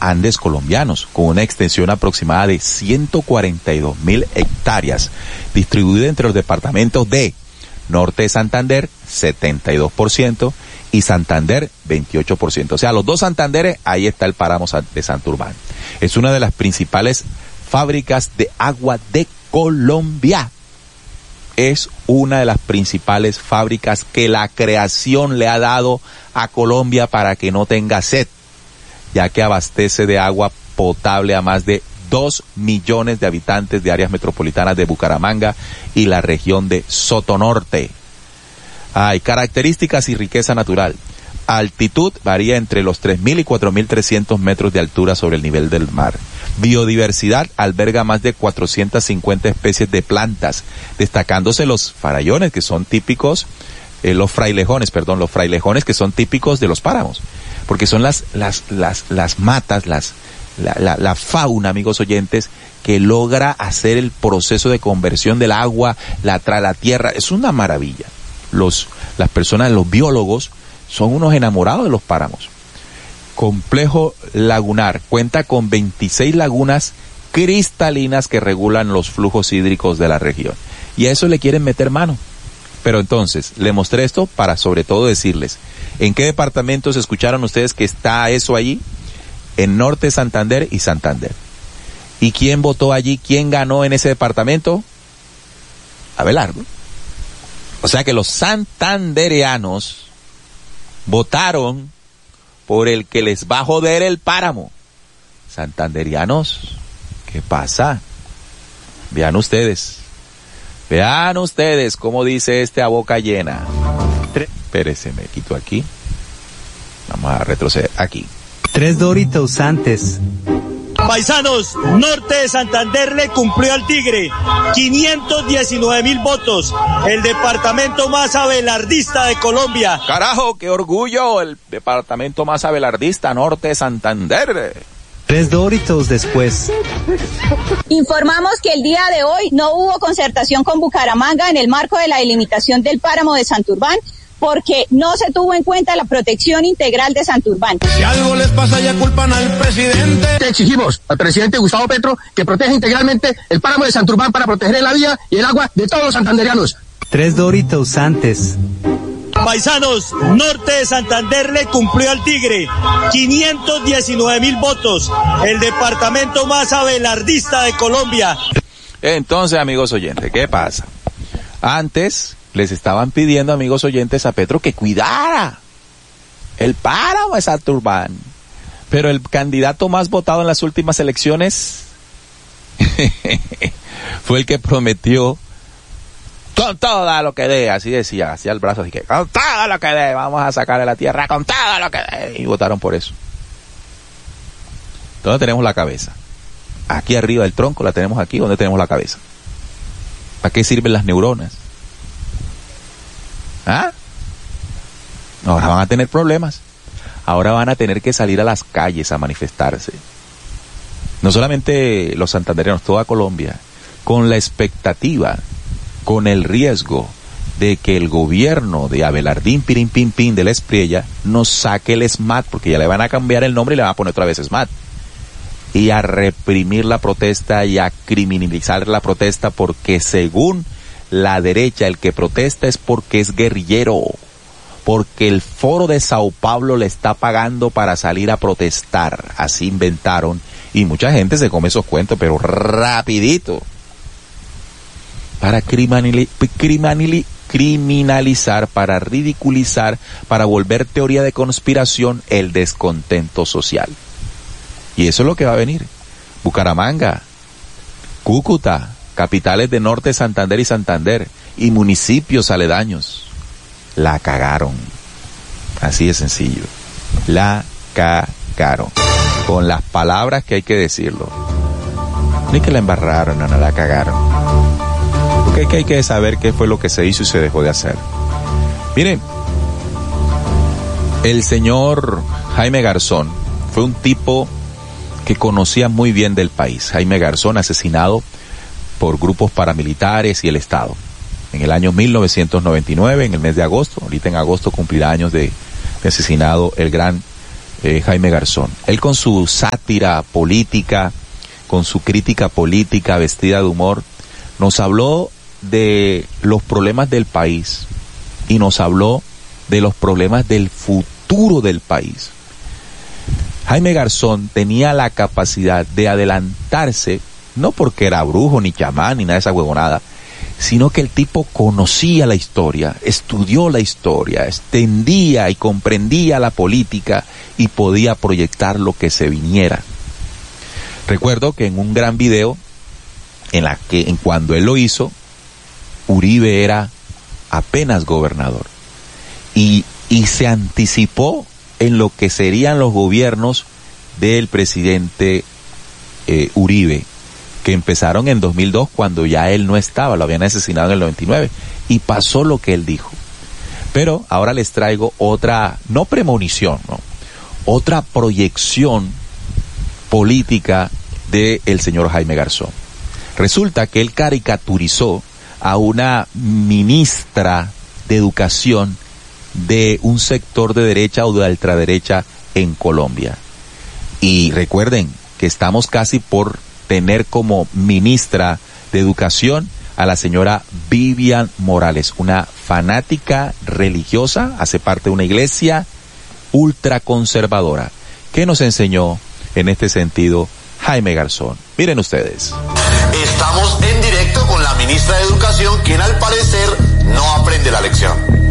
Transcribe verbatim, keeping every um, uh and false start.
Andes colombianos, con una extensión aproximada de ciento cuarenta y dos mil hectáreas, distribuida entre los departamentos de Norte de Santander, setenta y dos por ciento, y Santander, veintiocho por ciento. O sea, los dos Santanderes, ahí está el páramo de Santurbán. Es una de las principales fábricas de agua de Colombia. Es una de las principales fábricas que la creación le ha dado a Colombia para que no tenga sed, ya que abastece de agua potable a más de dos millones de habitantes de áreas metropolitanas de Bucaramanga y la región de Sotonorte. Hay características y riqueza natural. Altitud varía entre los tres mil y cuatro mil trescientos metros de altura sobre el nivel del mar. Biodiversidad alberga más de cuatrocientas cincuenta especies de plantas, destacándose los farallones, que son típicos, eh, los frailejones, perdón, los frailejones que son típicos de los páramos, porque son las, las, las, las matas, las, la, la, la fauna, amigos oyentes, que logra hacer el proceso de conversión del agua, la, tra, la tierra. Es una maravilla. Los, las personas, los biólogos, son unos enamorados de los páramos. Complejo lagunar cuenta con veintiséis lagunas cristalinas que regulan los flujos hídricos de la región. Y a eso le quieren meter mano. Pero entonces, le mostré esto para sobre todo decirles, ¿en qué departamentos escucharon ustedes que está eso allí? En Norte, Santander y Santander. ¿Y quién votó allí? ¿Quién ganó en ese departamento? Abelardo. O sea que los santandereanos votaron por el que les va a joder el páramo. Santanderianos, ¿qué pasa? Vean ustedes, vean ustedes cómo dice este a boca llena. Espérese, me quito aquí. Vamos a retroceder aquí. Tres Doritos antes. Paisanos, Norte de Santander le cumplió al Tigre quinientos diecinueve mil votos, el departamento más abelardista de Colombia. Carajo, qué orgullo, el departamento más abelardista, Norte de Santander. Tres Doritos después. Informamos que el día de hoy no hubo concertación con Bucaramanga en el marco de la delimitación del páramo de Santurbán, porque no se tuvo en cuenta la protección integral de Santurbán. Si algo les pasa ya culpan al presidente. Te exigimos al presidente Gustavo Petro que proteja integralmente el páramo de Santurbán para proteger la vida y el agua de todos los santanderianos. Tres Doritos antes. Paisanos, Norte de Santander le cumplió al Tigre quinientos diecinueve mil votos, el departamento más abelardista de Colombia. Entonces, amigos oyentes, ¿qué pasa? Antes les estaban pidiendo, amigos oyentes, a Petro que cuidara el páramo de Santurbán. Pero el candidato más votado en las últimas elecciones fue el que prometió con todo lo que dé, así decía, hacía el brazo así que con todo lo que dé, vamos a sacarle la tierra con todo lo que dé. Y votaron por eso. ¿Dónde tenemos la cabeza? Aquí arriba del tronco la tenemos aquí. ¿Dónde tenemos la cabeza? ¿Para qué sirven las neuronas? ¿Ah? Ahora van a tener problemas. Ahora van a tener que salir a las calles a manifestarse. No solamente los santandereanos, toda Colombia, con la expectativa, con el riesgo de que el gobierno de Abelardín Pirín Pin Pin de la Espriella nos saque el SMAT, porque ya le van a cambiar el nombre y le van a poner otra vez SMAT. Y a reprimir la protesta y a criminalizar la protesta, porque según la derecha, el que protesta es porque es guerrillero, porque el Foro de Sao Paulo le está pagando para salir a protestar. Así inventaron, y mucha gente se come esos cuentos, pero rapidito, para criminali- criminali- criminalizar, para ridiculizar, para volver teoría de conspiración el descontento social. Y eso es lo que va a venir. Bucaramanga, Cúcuta, capitales de Norte, Santander y Santander, y municipios aledaños, la cagaron. Así de sencillo. La cagaron. Con las palabras que hay que decirlo. Ni que la embarraron, no, no la cagaron. Porque hay que, hay que saber qué fue lo que se hizo y se dejó de hacer. Miren, el señor Jaime Garzón fue un tipo que conocía muy bien del país. Jaime Garzón, asesinado por grupos paramilitares y el Estado. En el año mil novecientos noventa y nueve, en el mes de agosto, ahorita en agosto cumplirá años de, de asesinado el gran eh, Jaime Garzón. Él con su sátira política, con su crítica política vestida de humor, nos habló de los problemas del país y nos habló de los problemas del futuro del país. Jaime Garzón tenía la capacidad de adelantarse, no porque era brujo, ni chamán, ni nada de esa huevonada, sino que el tipo conocía la historia, estudió la historia, extendía y comprendía la política y podía proyectar lo que se viniera. Recuerdo que en un gran video, en la que en cuando él lo hizo, Uribe era apenas gobernador y, y se anticipó en lo que serían los gobiernos del presidente eh, Uribe, que empezaron en dos mil dos cuando ya él no estaba, lo habían asesinado en el noventa y nueve, y pasó lo que él dijo. Pero ahora les traigo otra, no premonición, no, otra proyección política del señor Jaime Garzón. Resulta que él caricaturizó a una ministra de educación de un sector de derecha o de ultraderecha en Colombia. Y recuerden que estamos casi por tener como ministra de educación a la señora Vivian Morales, una fanática religiosa, hace parte de una iglesia ultraconservadora. ¿Qué nos enseñó en este sentido Jaime Garzón? Miren ustedes. Estamos en directo con la ministra de Educación, quien al parecer no aprende la lección.